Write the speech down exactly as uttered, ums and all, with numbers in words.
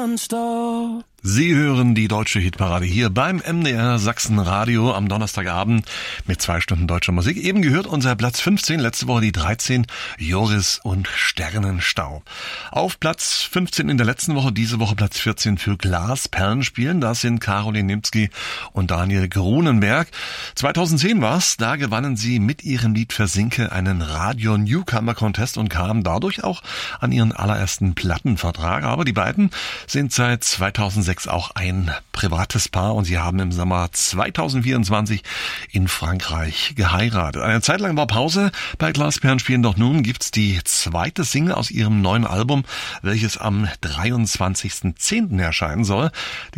nonstop. Sie hören die deutsche Hitparade hier beim M D R Sachsen Radio am Donnerstagabend mit zwei Stunden deutscher Musik. Eben gehört unser Platz fünfzehn, letzte Woche die dreizehn, Joris und Sternenstau. Auf Platz fünfzehn in der letzten Woche, diese Woche Platz vierzehn für Glas Perlenspielen. Das sind Caroline Nimzky und Daniel Grunenberg. zweitausendzehn war's, da gewannen sie mit ihrem Lied Versinke einen Radio Newcomer Contest und kamen dadurch auch an ihren allerersten Plattenvertrag. Aber die beiden sind seit zweitausendsechs auch ein privates Paar und sie haben im Sommer zweitausendvierundzwanzig in Frankreich geheiratet. Eine Zeit lang war Pause bei Glas Perlenspielen, doch nun gibt's die zweite Single aus ihrem neuen Album, welches am dreiundzwanzigsten zehnten erscheinen soll. Die